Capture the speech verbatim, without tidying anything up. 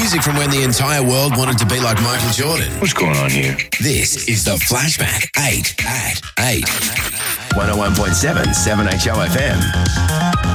Music from when the entire world wanted to be like Michael Jordan. What's going on here? This is the Flashback eight at eight. one oh one point seven, seven H O F M.